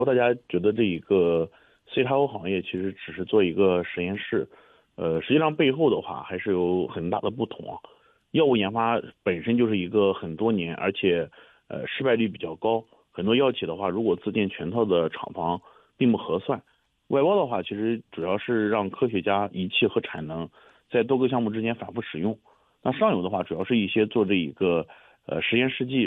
大家觉得这一个 CRO 行业其实只是做一个实验室，实际上背后的话还是有很大的不同啊。药物研发本身就是一个很多年，而且失败率比较高。很多药企的话，如果自建全套的厂房并不合算。外包的话，其实主要是让科学家、仪器和产能在多个项目之间反复使用。那上游的话，主要是一些做这一个实验试剂。